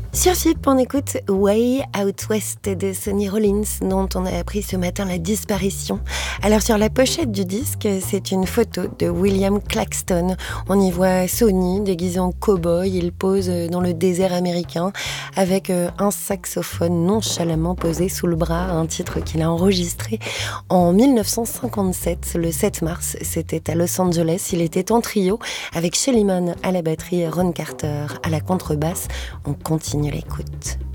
Sur FIP, on écoute Way Out West de Sonny Rollins, dont on a appris ce matin la disparition. Alors sur la pochette du disque, c'est une photo de William Claxton. On y voit Sonny déguisé en cow-boy. Il pose dans le désert américain avec un saxophone nonchalamment posé sous le bras, un titre qu'il a enregistré en 1957, le 7 mars. C'était à Los Angeles. Il était en trio avec Shelly Manne à la batterie et Ron Carter à la contrebasse. On continue l'écoute.